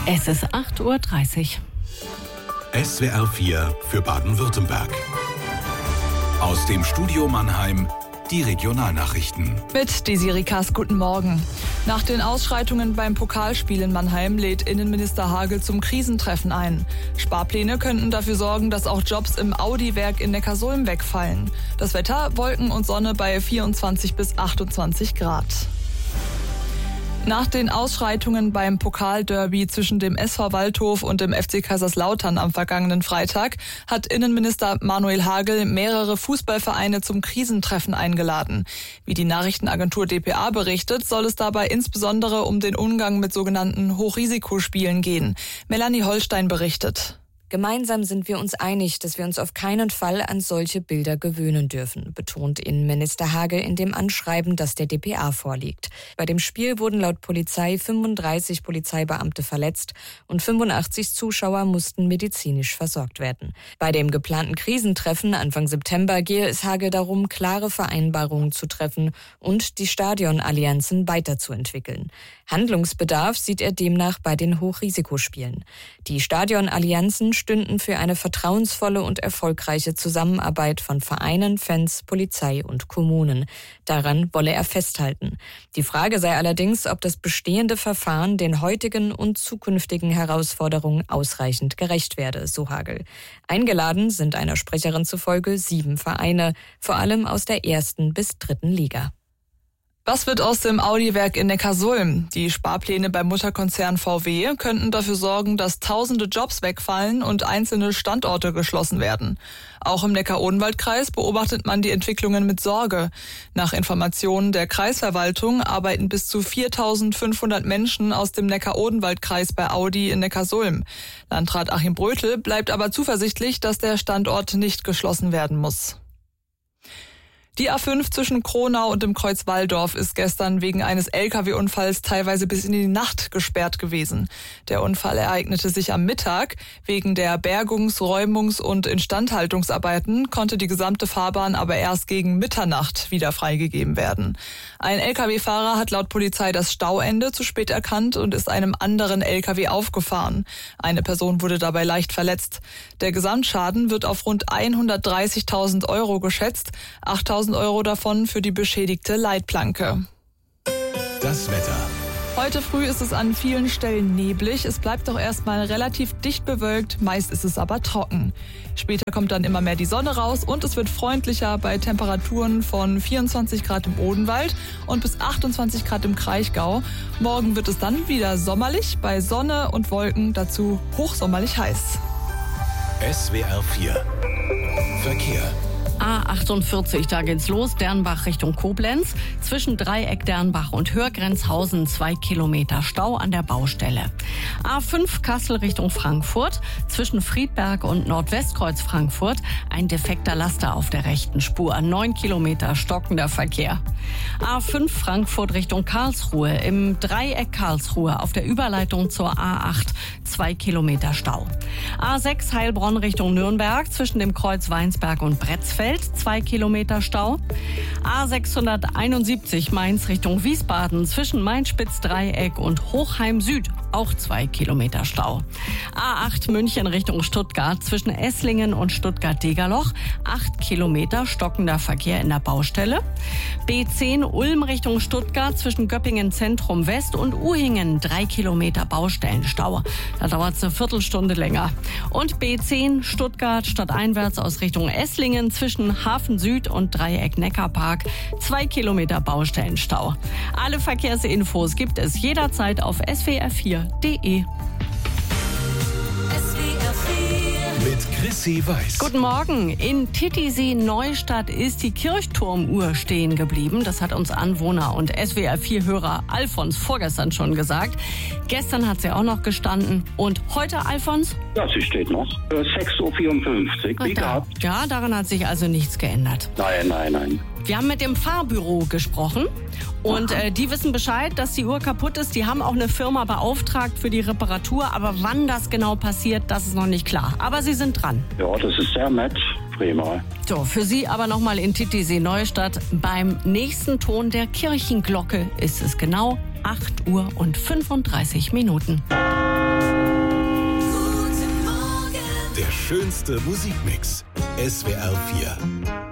Es ist 8:30 Uhr. SWR 4 für Baden-Württemberg. Aus dem Studio Mannheim die Regionalnachrichten. Mit Desiree Kass, guten Morgen. Nach den Ausschreitungen beim Pokalspiel in Mannheim lädt Innenminister Hagel zum Krisentreffen ein. Sparpläne könnten dafür sorgen, dass auch Jobs im Audi-Werk in Neckarsulm wegfallen. Das Wetter, Wolken und Sonne bei 24 bis 28 Grad. Nach den Ausschreitungen beim Pokalderby zwischen dem SV Waldhof und dem FC Kaiserslautern am vergangenen Freitag hat Innenminister Manuel Hagel mehrere Fußballvereine zum Krisentreffen eingeladen. Wie die Nachrichtenagentur dpa berichtet, soll es dabei insbesondere um den Umgang mit sogenannten Hochrisikospielen gehen. Melanie Holstein berichtet. Gemeinsam sind wir uns einig, dass wir uns auf keinen Fall an solche Bilder gewöhnen dürfen, betont Innenminister Hagel in dem Anschreiben, das der dpa vorliegt. Bei dem Spiel wurden laut Polizei 35 Polizeibeamte verletzt und 85 Zuschauer mussten medizinisch versorgt werden. Bei dem geplanten Krisentreffen Anfang September gehe es Hagel darum, klare Vereinbarungen zu treffen und die Stadionallianzen weiterzuentwickeln. Handlungsbedarf sieht er demnach bei den Hochrisikospielen. Die Stadionallianzen stünden für eine vertrauensvolle und erfolgreiche Zusammenarbeit von Vereinen, Fans, Polizei und Kommunen. Daran wolle er festhalten. Die Frage sei allerdings, ob das bestehende Verfahren den heutigen und zukünftigen Herausforderungen ausreichend gerecht werde, so Hagel. Eingeladen sind einer Sprecherin zufolge 7 Vereine, vor allem aus der 1. bis 3. Liga. Was wird aus dem Audi-Werk in Neckarsulm? Die Sparpläne beim Mutterkonzern VW könnten dafür sorgen, dass tausende Jobs wegfallen und einzelne Standorte geschlossen werden. Auch im Neckar-Odenwald-Kreis beobachtet man die Entwicklungen mit Sorge. Nach Informationen der Kreisverwaltung arbeiten bis zu 4.500 Menschen aus dem Neckar-Odenwald-Kreis bei Audi in Neckarsulm. Landrat Achim Brötel bleibt aber zuversichtlich, dass der Standort nicht geschlossen werden muss. Die A5 zwischen Kronau und dem Kreuz Walldorf ist gestern wegen eines Lkw-Unfalls teilweise bis in die Nacht gesperrt gewesen. Der Unfall ereignete sich am Mittag. Wegen der Bergungs-, Räumungs- und Instandhaltungsarbeiten konnte die gesamte Fahrbahn aber erst gegen Mitternacht wieder freigegeben werden. Ein Lkw-Fahrer hat laut Polizei das Stauende zu spät erkannt und ist einem anderen Lkw aufgefahren. Eine Person wurde dabei leicht verletzt. Der Gesamtschaden wird auf rund 130.000 € geschätzt. 8.000 € davon für die beschädigte Leitplanke. Das Wetter. Heute früh ist es an vielen Stellen neblig. Es bleibt doch erstmal relativ dicht bewölkt, meist ist es aber trocken. Später kommt dann immer mehr die Sonne raus und es wird freundlicher bei Temperaturen von 24 Grad im Odenwald und bis 28 Grad im Kraichgau. Morgen wird es dann wieder sommerlich, bei Sonne und Wolken, dazu hochsommerlich heiß. SWR 4 Verkehr. A48, da geht's los, Dernbach Richtung Koblenz. Zwischen Dreieck Dernbach und Hörgrenzhausen 2 Kilometer Stau an der Baustelle. A5 Kassel Richtung Frankfurt. Zwischen Friedberg und Nordwestkreuz Frankfurt ein defekter Laster auf der rechten Spur. 9 Kilometer stockender Verkehr. A5 Frankfurt Richtung Karlsruhe. Im Dreieck Karlsruhe auf der Überleitung zur A8 2 Kilometer Stau. A6 Heilbronn Richtung Nürnberg. Zwischen dem Kreuz Weinsberg und Bretzfeld 2 Kilometer Stau. A671 Mainz Richtung Wiesbaden zwischen Mainz-Spitz-Dreieck und Hochheim Süd auch 2 Kilometer Stau. A8 München Richtung Stuttgart zwischen Esslingen und Stuttgart-Degerloch 8 Kilometer stockender Verkehr in der Baustelle. B10 Ulm Richtung Stuttgart zwischen Göppingen Zentrum West und Uhingen 3 Kilometer Baustellenstau. Da dauert es eine Viertelstunde länger. Und B10 Stuttgart stadteinwärts aus Richtung Esslingen zwischen Hafen Süd und Dreieck Neckarpark 2 Kilometer Baustellenstau. Alle Verkehrsinfos gibt es jederzeit auf swr4.de. Mit Chrissy Weiß. Guten Morgen. In Titisee-Neustadt ist die Kirchturmuhr stehen geblieben. Das hat uns Anwohner und SWR4-Hörer Alfons vorgestern schon gesagt. Gestern hat sie auch noch gestanden. Und heute, Alfons? Ja, sie steht noch. 6:54 Uhr, wie gehabt. Ja, daran hat sich also nichts geändert. Nein. Wir haben mit dem Fahrbüro gesprochen und die wissen Bescheid, dass die Uhr kaputt ist. Die haben auch eine Firma beauftragt für die Reparatur, aber wann das genau passiert, das ist noch nicht klar. Aber sie sind dran. Ja, das ist sehr nett. Prima. So, für Sie aber nochmal in Titisee-Neustadt. Beim nächsten Ton der Kirchenglocke ist es genau 8:35 Uhr. schönste Musikmix. SWR 4.